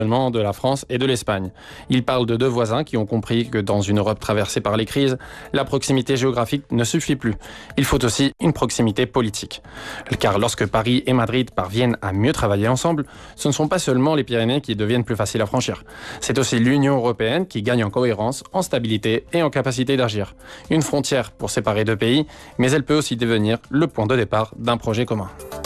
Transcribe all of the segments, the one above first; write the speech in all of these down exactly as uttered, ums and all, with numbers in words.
de la France et de l'Espagne. Il parle de deux voisins qui ont compris que dans une Europe traversée par les crises, la proximité géographique ne suffit plus. Il faut aussi une proximité politique. Car lorsque Paris et Madrid parviennent à mieux travailler ensemble, ce ne sont pas seulement les Pyrénées qui deviennent plus faciles à franchir. C'est aussi l'Union européenne qui gagne en cohérence, en stabilité et en capacité d'agir. Une frontière pour séparer deux pays, mais elle peut aussi devenir le point de départ d'un projet commun.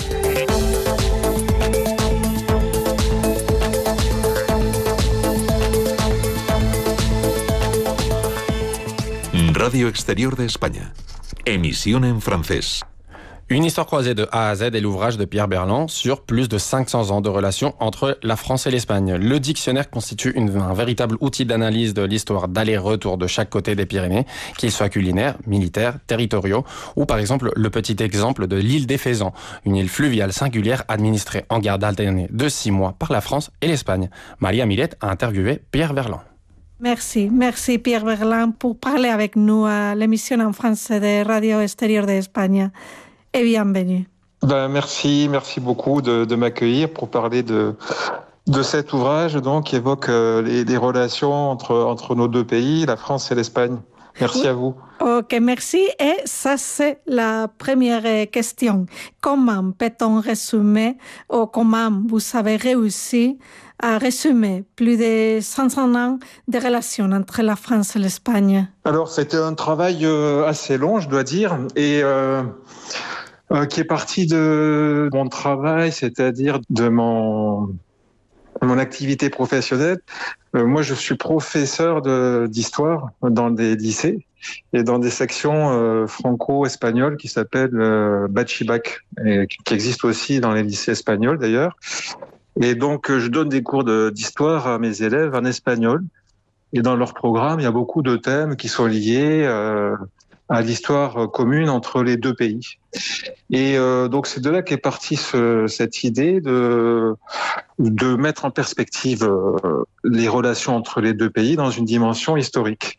Radio Exterior de España. Emisión en francés. Une histoire croisée de A à Z est l'ouvrage de Pierre Berland sur plus de cinq cents ans de relations entre la France et l'Espagne. Le dictionnaire constitue une, un véritable outil d'analyse de l'histoire d'aller-retour de chaque côté des Pyrénées, qu'ils soient culinaires, militaires, territoriaux, ou par exemple le petit exemple de l'île des Faisans, une île fluviale singulière administrée en garde alternée de six mois par la France et l'Espagne. Maria Millet a interviewé Pierre Berland. Merci, merci Pierre Berland pour parler avec nous à l'émission en français de Radio Exterior de España. Et bienvenue. Ben, merci, merci beaucoup de, de m'accueillir pour parler de, de cet ouvrage donc, qui évoque euh, les, les relations entre, entre nos deux pays, la France et l'Espagne. Merci oui. à vous. Ok, merci. Et ça, c'est la première question. Comment peut-on résumer, ou comment vous avez réussi à résumer plus de cinq cents ans de relations entre la France et l'Espagne? Alors, c'était un travail euh, assez long, je dois dire, et euh, euh, qui est parti de mon travail, c'est-à-dire de mon, mon activité professionnelle. Euh, moi, je suis professeur de, d'histoire dans des lycées et dans des sections euh, franco-espagnoles qui s'appellent euh, Bachibac, et qui existent aussi dans les lycées espagnols d'ailleurs. Et donc, je donne des cours de, d'histoire à mes élèves en espagnol. Et dans leur programme, il y a beaucoup de thèmes qui sont liés euh, à l'histoire commune entre les deux pays. Et euh, donc, c'est de là qu'est partie ce, cette idée de, de mettre en perspective euh, les relations entre les deux pays dans une dimension historique.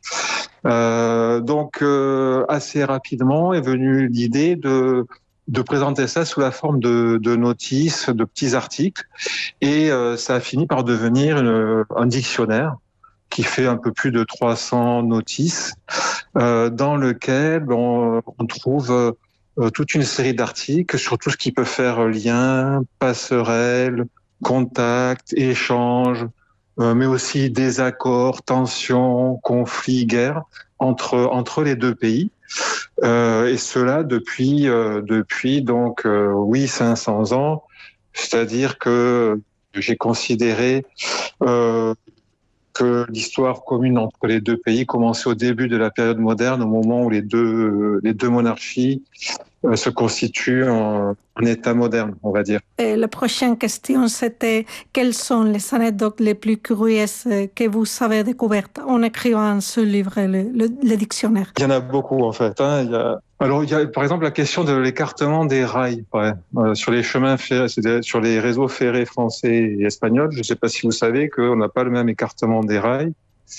Euh, donc, euh, assez rapidement est venue l'idée de... de présenter ça sous la forme de, de notices, de petits articles. Et euh, ça a fini par devenir une, un dictionnaire qui fait un peu plus de trois cents notices, euh, dans lequel on, on trouve euh, toute une série d'articles sur tout ce qui peut faire lien, passerelle, contact, échange, euh, mais aussi désaccords, tensions, conflits, guerres entre, entre les deux pays. Euh, et cela depuis euh, depuis donc euh, oui cinq cents ans, c'est-à-dire que j'ai considéré euh, que l'histoire commune entre les deux pays commençait au début de la période moderne, au moment où les deux les deux monarchies euh, se constituent en, en État moderne, on va dire. Et la prochaine question, c'était quelles sont les anecdotes les plus curieuses que vous avez découvertes en écrivant ce livre, le, le, le dictionnaire? Il y en a beaucoup en fait. Hein. Il y a... Alors il y a par exemple la question de l'écartement des rails, ouais. euh, sur les chemins ferrés, c'est sur les réseaux ferrés français et espagnols. Je ne sais pas si vous savez qu'on n'a pas le même écartement des rails.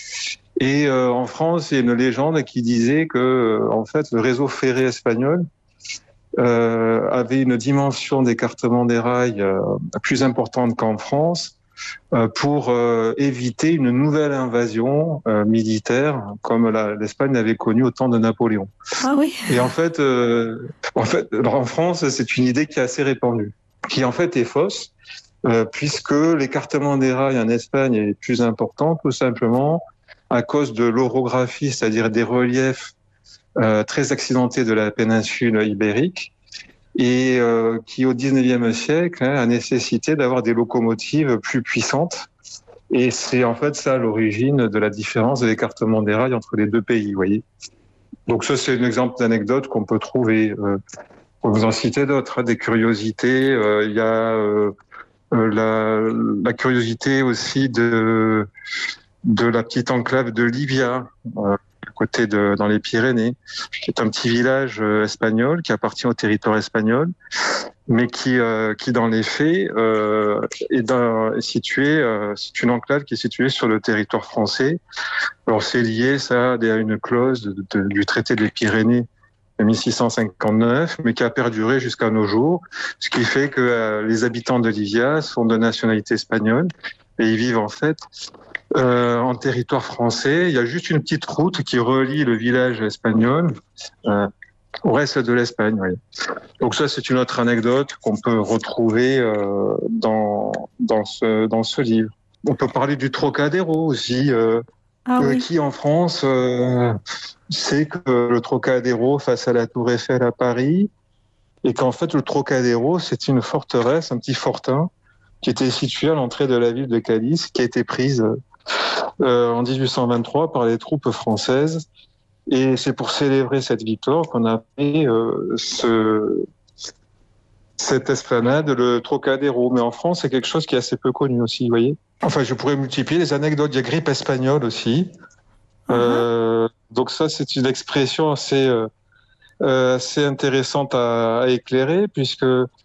Et euh, en France, il y a une légende qui disait que euh, en fait le réseau ferré espagnol euh, avait une dimension d'écartement des rails euh, plus importante qu'en France. Euh, pour euh, éviter une nouvelle invasion euh, militaire comme la, l'Espagne l'avait connue au temps de Napoléon. Ah oui. Et en fait, euh, en fait, alors en France, c'est une idée qui est assez répandue, qui en fait est fausse, euh, puisque l'écartement des rails en Espagne est plus important, tout simplement à cause de l'orographie, c'est-à-dire des reliefs euh, très accidentés de la péninsule ibérique, et euh, qui au dix-neuvième siècle hein, a nécessité d'avoir des locomotives plus puissantes. Et c'est en fait ça l'origine de la différence de l'écartement des rails entre les deux pays, vous voyez. Donc ça, c'est un exemple d'anecdote qu'on peut trouver. Euh, on vous en citer d'autres, hein, des curiosités. Euh, il y a euh, la, la curiosité aussi de, de la petite enclave de Livia, euh, côté de dans les Pyrénées, qui est un petit village euh, espagnol qui appartient au territoire espagnol, mais qui euh, qui dans les faits euh, est, dans, est situé, euh, c'est une enclave qui est située sur le territoire français. Alors c'est lié ça à une clause de, de, du traité des Pyrénées de mille six cent cinquante-neuf, mais qui a perduré jusqu'à nos jours, ce qui fait que euh, les habitants de Livia sont de nationalité espagnole et ils vivent en fait euh, en territoire français. Il y a juste une petite route qui relie le village espagnol euh, au reste de l'Espagne. Oui. Donc ça, c'est une autre anecdote qu'on peut retrouver euh, dans dans ce dans ce livre. On peut parler du Trocadéro aussi, euh, Ah euh, oui. qui en France euh, sait que le Trocadéro face à la Tour Eiffel à Paris, et qu'en fait le Trocadéro, c'est une forteresse, un petit fortin qui était situé à l'entrée de la ville de Cadiz, qui a été prise euh, en dix-huit cent vingt-trois par les troupes françaises. Et c'est pour célébrer cette victoire qu'on a fait euh, ce, cette esplanade, le Trocadéro. Mais en France, c'est quelque chose qui est assez peu connu aussi, vous voyez. Enfin, je pourrais multiplier les anecdotes. Il y a grippe espagnole aussi. Uh-huh. Euh, donc ça, c'est une expression assez, euh, assez intéressante à, à éclairer, puisque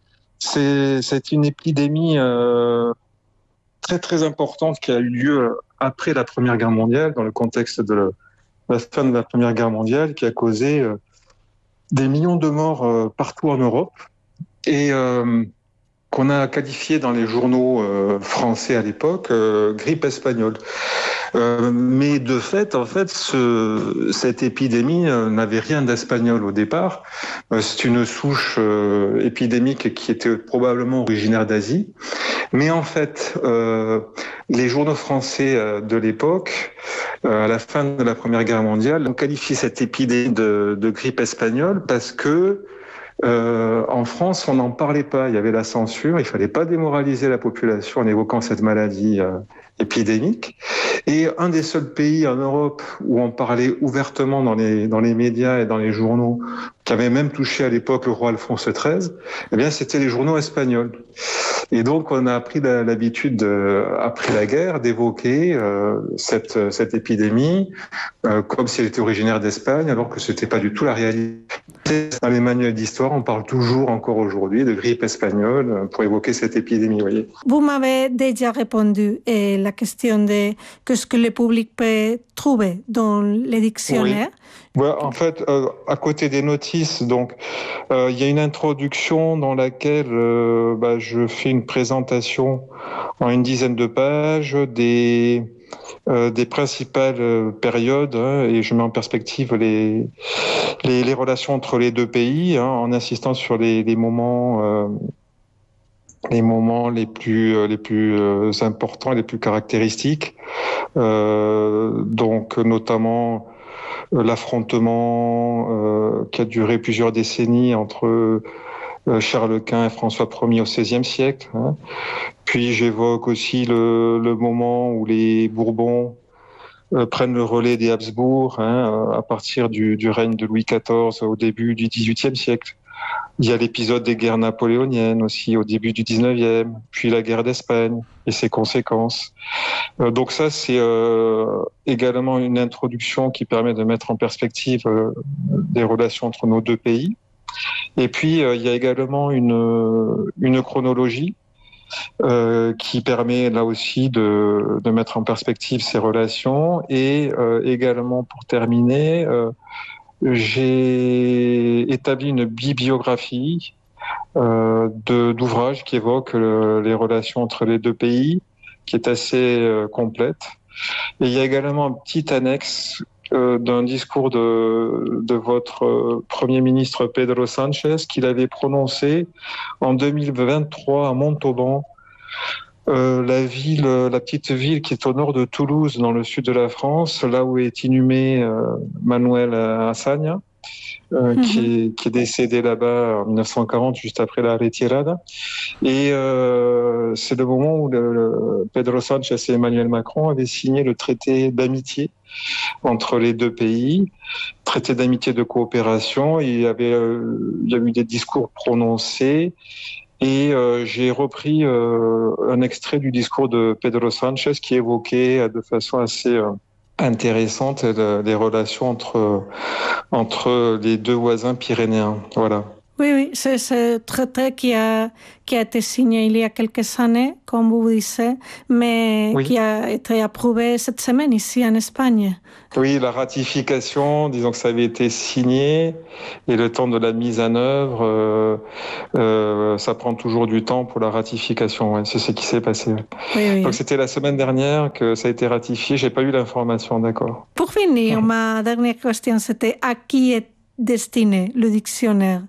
c'est, c'est une épidémie euh, très très importante qui a eu lieu après la Première Guerre mondiale, dans le contexte de la, la fin de la Première Guerre mondiale, qui a causé euh, des millions de morts euh, partout en Europe, et euh, qu'on a qualifié dans les journaux euh, français à l'époque euh, grippe espagnole. Euh, mais de fait, en fait, ce, cette épidémie euh, n'avait rien d'espagnol au départ. Euh, c'est une souche euh, épidémique qui était probablement originaire d'Asie. Mais en fait, euh, les journaux français euh, de l'époque, euh, à la fin de la Première Guerre mondiale, ont qualifié cette épidémie de, de grippe espagnole parce que Euh, en France, on n'en parlait pas. Il y avait la censure. Il fallait pas démoraliser la population en évoquant cette maladie euh, épidémique. Et un des seuls pays en Europe où on parlait ouvertement dans les dans les médias et dans les journaux, qui avait même touché à l'époque le roi Alphonse treize, eh bien, c'était les journaux espagnols. Et donc, on a pris la, l'habitude, de, après la guerre, d'évoquer euh, cette cette épidémie euh, comme si elle était originaire d'Espagne, alors que c'était pas du tout la réalité. Dans les manuels d'histoire, on parle toujours, encore aujourd'hui, de grippe espagnole pour évoquer cette épidémie. Vous voyez. Vous m'avez déjà répondu à la question de qu'est-ce que le public peut trouver dans les dictionnaires. Oui. Ouais, en fait, euh, à côté des notices, donc, euh, il y a une introduction dans laquelle euh, bah, je fais une présentation en une dizaine de pages des Euh, des principales euh, périodes hein, et je mets en perspective les les, les relations entre les deux pays hein, en insistant sur les, les moments euh, les moments les plus euh, les plus euh, importants, les plus caractéristiques. Euh, donc notamment euh, l'affrontement euh, qui a duré plusieurs décennies entre euh, Charles Quint et François Ier au seizième siècle. Hein. Puis j'évoque aussi le, le moment où les Bourbons euh, prennent le relais des Habsbourg hein, à partir du, du règne de Louis quatorze au début du dix-huitième siècle. Il y a l'épisode des guerres napoléoniennes aussi au début du dix-neuvième, puis la guerre d'Espagne et ses conséquences. Euh, donc ça, c'est euh, également une introduction qui permet de mettre en perspective euh, des relations entre nos deux pays. Et puis, euh, il y a également une, une chronologie euh, qui permet là aussi de, de mettre en perspective ces relations. Et euh, également, pour terminer, euh, j'ai établi une bibliographie euh, de, d'ouvrages qui évoquent le, les relations entre les deux pays, qui est assez euh, complète. Et il y a également un petit annexe euh, d'un discours de, de votre euh, Premier ministre Pedro Sánchez qu'il avait prononcé en deux mille vingt-trois à Montauban, euh, la ville, la petite ville qui est au nord de Toulouse, dans le sud de la France, là où est inhumé euh, Manuel Azaña, euh, mm-hmm. qui, est, qui est décédé là-bas en dix-neuf cent quarante, juste après la retirada. Et euh, c'est le moment où le, le Pedro Sánchez et Emmanuel Macron avaient signé le traité d'amitié entre les deux pays, traité d'amitié de coopération. Il y avait, euh, il y a eu des discours prononcés. Et euh, j'ai repris euh, un extrait du discours de Pedro Sánchez qui évoquait de façon assez euh, intéressante les relations entre entre les deux voisins pyrénéens. Voilà. Oui, oui, c'est ce traité qui a, qui a été signé il y a quelques années, comme vous disiez, mais Oui. qui a été approuvé cette semaine ici en Espagne. Oui, la ratification, disons que ça avait été signé, et le temps de la mise en œuvre, euh, euh, ça prend toujours du temps pour la ratification. Ouais, c'est ce qui s'est passé. Oui, oui. Donc c'était la semaine dernière que ça a été ratifié. J'ai pas eu l'information, d'accord. Pour finir, mmh. ma dernière question, c'était à qui est destiné le dictionnaire?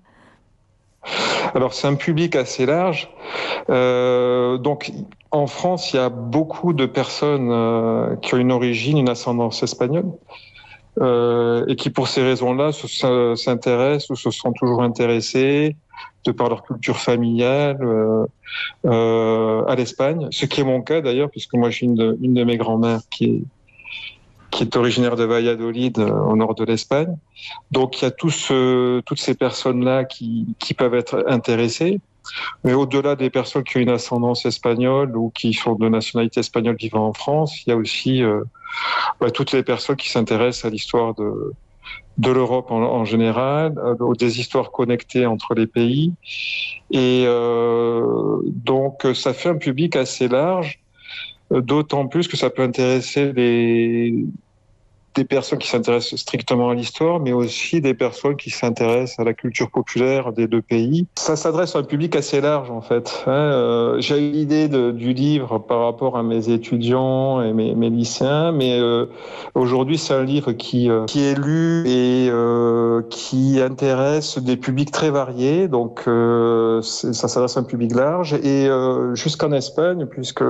Alors c'est un public assez large. Euh, donc en France, il y a beaucoup de personnes euh, qui ont une origine, une ascendance espagnole, euh, et qui pour ces raisons-là se, s'intéressent ou se sont toujours intéressés, de par leur culture familiale, euh, euh, à l'Espagne. Ce qui est mon cas d'ailleurs, puisque moi j'ai une de, une de mes grand-mères qui est qui est originaire de Valladolid, euh, au nord de l'Espagne. Donc il y a tous, euh, toutes ces personnes-là qui, qui peuvent être intéressées. Mais au-delà des personnes qui ont une ascendance espagnole ou qui sont de nationalité espagnole vivant en France, il y a aussi euh, bah, toutes les personnes qui s'intéressent à l'histoire de, de l'Europe en, en général, euh, des histoires connectées entre les pays. Et euh, donc ça fait un public assez large, d'autant plus que ça peut intéresser les des personnes qui s'intéressent strictement à l'histoire, mais aussi des personnes qui s'intéressent à la culture populaire des deux pays. Ça s'adresse à un public assez large, en fait. Hein, euh, j'ai eu l'idée de, du livre par rapport à mes étudiants et mes, mes lycéens, mais euh, aujourd'hui, c'est un livre qui, euh, qui est lu et euh, qui intéresse des publics très variés. Donc, euh, ça s'adresse à un public large. Et euh, jusqu'en Espagne, puisque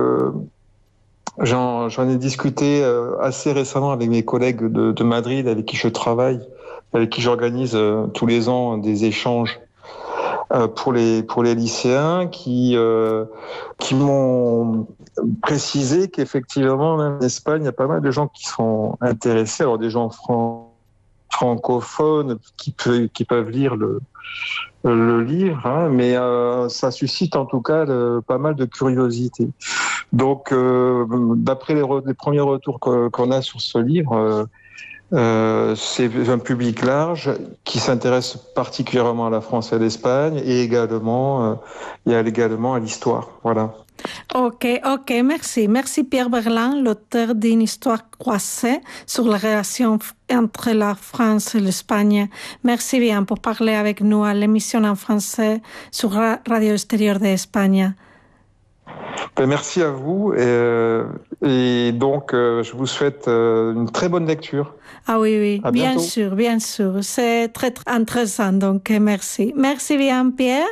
J'en, j'en ai discuté euh, assez récemment avec mes collègues de, de Madrid, avec qui je travaille, avec qui j'organise euh, tous les ans des échanges euh, pour les pour les lycéens, qui euh, qui m'ont précisé qu'effectivement, même en Espagne, il y a pas mal de gens qui sont intéressés. Alors des gens fran- francophones qui peuvent qui peuvent lire le le livre, hein, mais euh, ça suscite en tout cas le, pas mal de curiosité. Donc, euh, d'après les, re, les premiers retours que, qu'on a sur ce livre, euh, euh, c'est un public large qui s'intéresse particulièrement à la France et à l'Espagne, et également, euh, il y a également à l'histoire. Voilà. Ok, ok, merci. Merci Pierre Berlin, l'auteur d'une histoire croisée sur la relation entre la France et l'Espagne. Merci bien pour parler avec nous à l'émission en français sur Radio Extérieur de Espagne. Ben, merci à vous et, et donc euh, je vous souhaite euh, une très bonne lecture. Ah oui, oui, à bien bientôt. sûr, bien sûr. C'est très, très intéressant, donc merci. Merci bien, Pierre.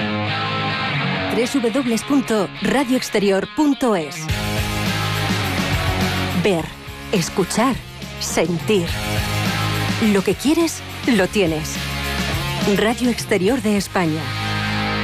doble u doble u doble u punto radio exterior punto es. Ver, escuchar, sentir. Lo que quieres, lo tienes. Radio Exterior de España.